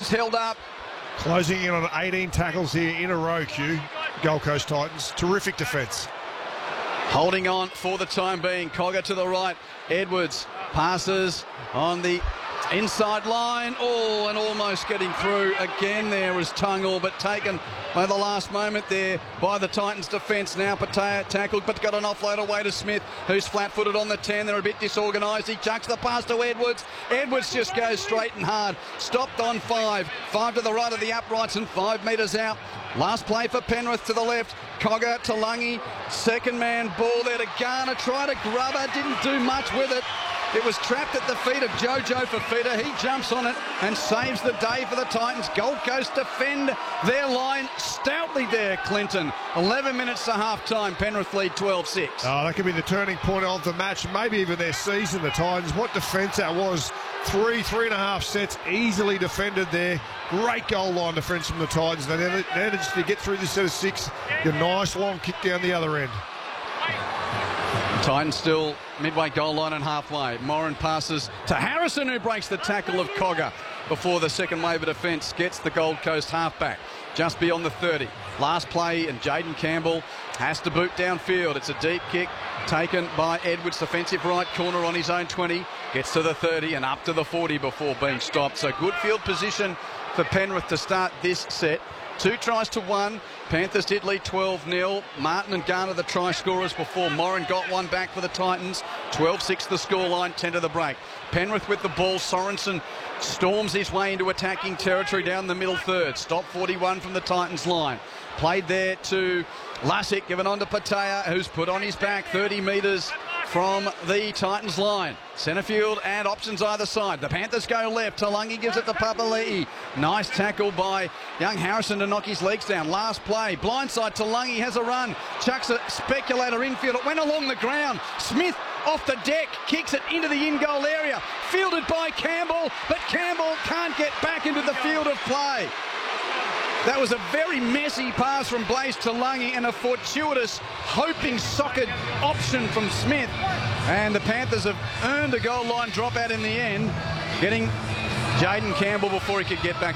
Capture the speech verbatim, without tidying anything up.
Edwards held up. Closing in on eighteen tackles here in a row, Q. Gold Coast Titans. Terrific defence. Holding on for the time being. Cogger to the right. Edwards passes on the inside line. Oh, and almost getting through again. There was tongue all but taken by the last moment there by the Titans defence. Now Patea tackled, but got an offload away to Smith, who's flat-footed on the ten. They're a bit disorganised. He chucks the pass to Edwards. Edwards just goes straight and hard. Stopped on five. Five to the right of the uprights and five metres out. Last play for Penrith to the left. Cogger to Lungy. Second man ball there to Garner. Tried to grub her. Didn't do much with it. It was trapped at the feet of Jojo Fifita. He jumps on it and saves the day for the Titans. Gold Coast defend their line stoutly there, Clinton. eleven minutes to half-time. Penrith lead twelve six. Oh, that could be the turning point of the match, maybe even their season, the Titans. What defence that was. Three, three and a half sets easily defended there. Great goal line defence from the Titans. They managed to get through this set of six. A nice long kick down the other end. Titans still midway goal line and halfway. Moran passes to Harrison, who breaks the tackle of Cogger before the second wave of defence gets the Gold Coast halfback just beyond the thirty. Last play, and Jaden Campbell has to boot downfield. It's a deep kick taken by Edwards, defensive right corner on his own twenty. Gets to the thirty and up to the forty before being stopped. So good field position for Penrith to start this set. Two tries to one. Panthers did lead twelve nil. Martin and Garner the try scorers before Moran got one back for the Titans. twelve six the scoreline, ten to the break. Penrith with the ball. Sorensen storms his way into attacking territory down the middle third. Stop forty-one from the Titans line. Played there to Lussick, given on to Patea, who's put on his back thirty metres from the Titans line. Centre field and options either side. The Panthers go left. Talangi gives it to Papali'i. Nice tackle by young Harrison to knock his legs down. Last play. Blindside. Talangi has a run. Chucks a speculator infield. It went along the ground. Smith off the deck. Kicks it into the in-goal area. Fielded by Campbell. But Campbell can't get back into the field of play. That was a very messy pass from Blaze Talangi and a fortuitous hoping socket option from Smith. And the Panthers have earned a goal line dropout in the end, getting Jaden Campbell before he could get back